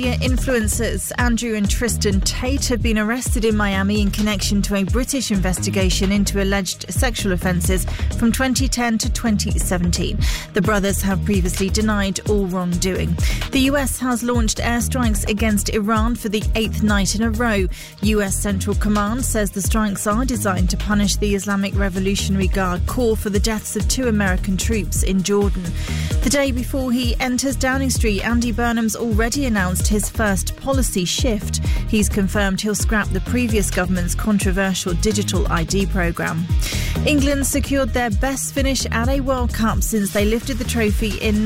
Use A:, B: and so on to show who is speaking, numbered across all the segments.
A: Influencers Andrew and Tristan Tate have been arrested in Miami in connection to a British investigation into alleged sexual offences from 2010 to 2017. The brothers have previously denied all wrongdoing. The US has launched airstrikes against Iran for the 8th night in a row. US Central Command says the strikes are designed to punish the Islamic Revolutionary Guard Corps for the deaths of 2 American troops in Jordan. The day before he enters Downing Street, Andy Burnham's already announced his first policy shift. He's confirmed he'll scrap the previous government's controversial digital ID programme. England secured their best finish at a World Cup since they lifted the trophy in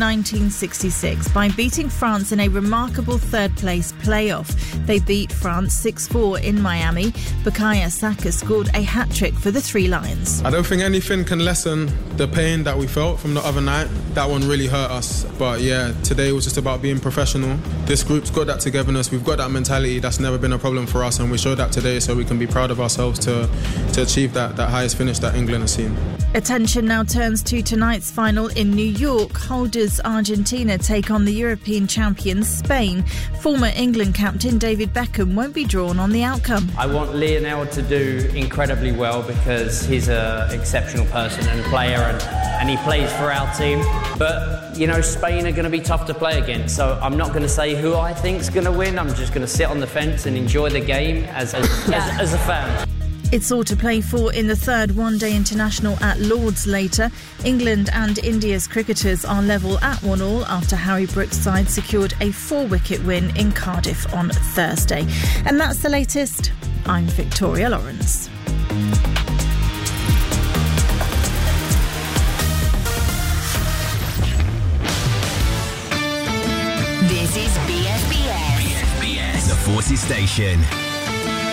A: 1966 by beating France in a remarkable third-place playoff. They beat France 6-4 in Miami. Bukayo Saka scored a hat-trick for the Three Lions.
B: I don't think anything can lessen the pain that we felt from the other night. That one really hurt us. But yeah, today was just about being professional. This group's got that togetherness. We've got that mentality. That's never been a problem for us, and we showed that today, so we can be proud of ourselves to achieve that highest finish that England has seen.
A: Attention now turns to tonight's final in New York. Holders Argentina take on the European champions Spain. Former England captain David Beckham won't be drawn on the outcome.
C: I want Lionel to do incredibly well because he's an exceptional person and player, and he plays for our team. But, you know, Spain are going to be tough to play against, so I'm not going to say who I think's going to win. I'm just going to sit on the fence and enjoy the game as a fan.
A: It's all to play for in the third one-day international at Lord's later. England and India's cricketers are level at 1-1 after Harry Brooks' side secured a 4-wicket win in Cardiff on Thursday. And that's the latest. I'm Victoria Lawrence.
D: This is BFBS.
E: BFBS, the Forces Station.